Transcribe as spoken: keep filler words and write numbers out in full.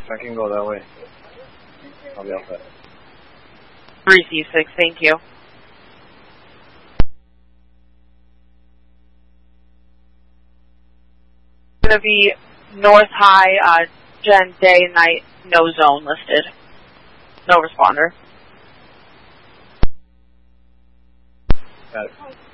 I can go that way. I'll be outside. three C six, thank you. Going to be North High, uh, Gen day and night, no zone listed. No responder. Got it.